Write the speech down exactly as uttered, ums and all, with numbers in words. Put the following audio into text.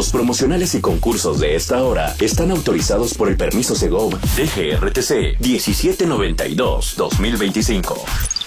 Los promocionales y concursos de esta hora están autorizados por el permiso Segov D G R T C diecisiete noventa y dos guion dos mil veinticinco.